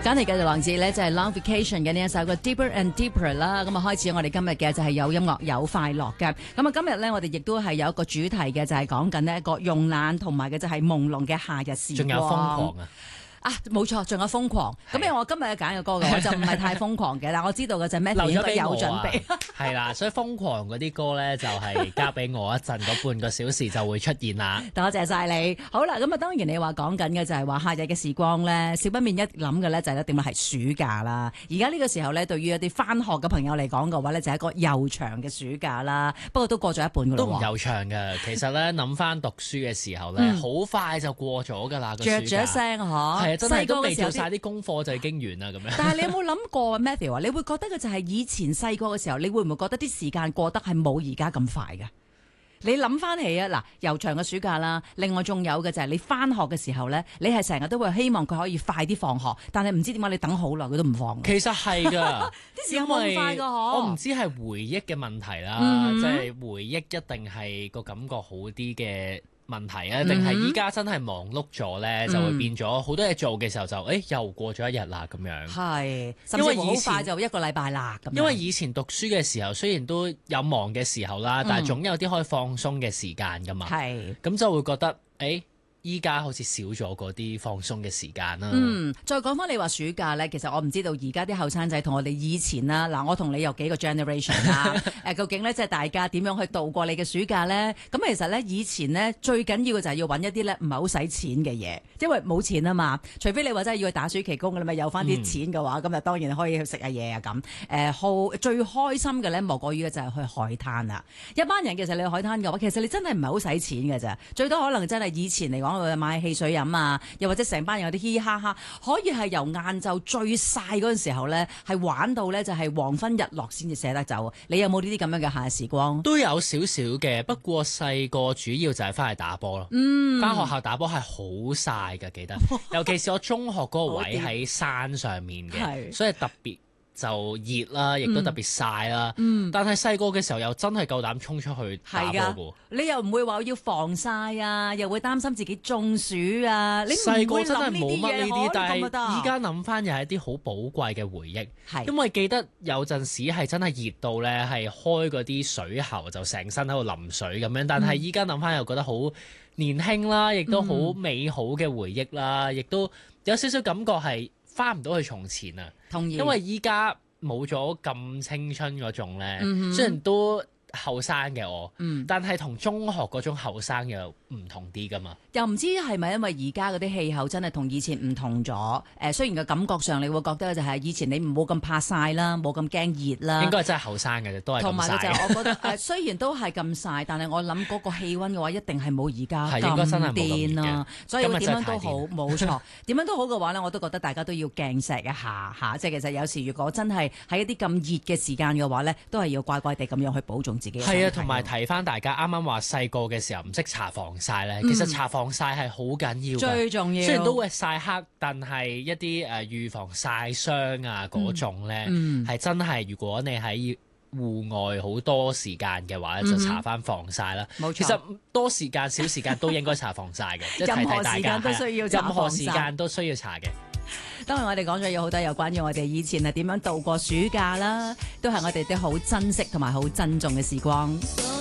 揀嚟嘅環節咧就係 Long Vacation 嘅呢一首嘅 Deeper and Deeper 啦，咁啊開始我哋今日嘅就係有音樂有快樂嘅，咁啊今日咧我哋亦都係有一個主題嘅，就係講緊呢一個慵懶同埋嘅就係朦朧嘅夏日時光， 仲有瘋狂啊！ 啊，冇錯，仲有瘋狂。咁因為我今日揀嘅歌嘅，我就唔係太瘋狂嘅，但我知道嘅就係 Matthew 應該有準備。 係啦，所以瘋狂嗰啲歌咧就係交俾我一陣，嗰半個小時就會出現啦。 多謝晒你。好啦，咁啊當然你話講緊嘅就係話夏日嘅時光咧，少不免一諗嘅咧就係一點係暑假啦。而家呢個時候咧，對於一啲返學嘅朋友嚟講嘅話咧，就係一個悠長嘅暑假啦。不過都過咗一半㗎啦。 都唔悠長嘅，其實咧諗翻讀書嘅時候咧，好快就過咗㗎啦。 着咗一聲嗬， 係啊，真係都未做晒啲功課就已經完啦咁樣。 但係你有冇諗過 Matthew 啊？你會覺得嘅就係以前細個嘅時候，你會唔會覺得啲時間過得係冇而家咁快嘅？你諗翻起啊，嗱，悠長嘅暑假啦，另外仲有嘅就係你翻學嘅時候咧，你係成日都會希望佢可以快啲放學，但係唔知點解你等好耐佢都唔放。 其實係㗎， 啲時間冇咁快㗎， 我唔知係回憶嘅問題啦，即係回憶一定係個感覺好啲嘅問題啊，定係依家真係忙碌咗咧，就會變咗好多嘢做嘅時候就又過咗一日啦咁樣。 係，甚至乎好快就一個禮拜啦咁樣。 因為以前讀書嘅時候，雖然都有忙嘅時候啦，但係總有啲可以放鬆嘅時間噶嘛。係，咁就會覺得依家好似少咗嗰啲放鬆嘅時間啦。 再講翻你話暑假咧，其實我唔知道而家啲後生仔同我哋以前啦，嗱，我同你有幾個 generation 啦，究竟咧即係大家點樣去度過你嘅暑假咧？咁其實咧以前咧最緊要嘅就係要揾一啲咧唔係好使錢嘅嘢，因為冇錢啊嘛。除非你話真係要去打暑期工，你咪有翻啲錢嘅話，咁就當然可以去食下嘢啊咁。最開心嘅咧莫過於嘅就係去海灘啦。一班人其實你去海灘嘅話，其實你真係唔係好使錢嘅咋，最多可能真係以前嚟講。買汽水飲啊，又或者成班人有啲嘻嘻哈哈，可以係由晏晝最曬嗰陣時候咧，係玩到咧就係黃昏日落先至捨得走。你有冇呢啲咁樣嘅夏日時光？ 都有少少嘅，不過細個主要就係翻去打波咯。翻學校打波係好曬㗎，記得。尤其是我中學嗰個位喺山上面嘅，所以特別就熱啦，亦都特別曬啦。但係細個嘅時候又真係夠膽衝出去打波㗎。 你又唔會話要防曬啊，又會擔心自己中暑啊。你細個真係冇乜呢啲，但係依家諗翻又係一啲好寶貴嘅回憶。因為記得有陣時係真係熱到咧，係開嗰啲水喉就成身喺度淋水咁樣。但係依家諗翻又覺得好年輕啦，亦都好美好嘅回憶啦，亦都有少少感覺係翻唔到去從前啊。 同意， 因為依家冇咗咁青春嗰種咧，雖然都後生嘅我，但係同中學嗰種後生又唔同啲噶嘛。 又唔知係咪因為而家嗰啲氣候真係同以前唔同咗？雖然個感覺上你會覺得就係以前你唔冇咁怕曬啦，冇咁驚熱啦。 應該係真係後生嘅啫，都係咁曬。 同埋就係我覺得雖然都係咁曬，但係我諗嗰個氣温嘅話，一定係冇而家咁癲啦。所以點樣都好，冇錯。點樣都好嘅話咧，我都覺得大家都要鏡錫一下嚇。即係其實有時如果真係喺一啲咁熱嘅時間嘅話咧，都係要乖乖地咁樣去保重自己。 係啊，同埋提翻大家啱啱話細個嘅時候唔識搽防曬咧，其實搽防曬係好緊要，最重要。雖然都會曬黑，但係一啲預防曬傷啊嗰種咧，係真係如果你喺戶外好多時間嘅話咧，就搽翻防曬啦。冇錯，其實多時間少時間都應該搽防曬嘅，即係提提大家。任何時間都需要搽嘅。 當然我哋講咗有好多有關於我哋以前係點樣度過暑假啦，都係我哋啲好珍惜同埋好珍重嘅時光。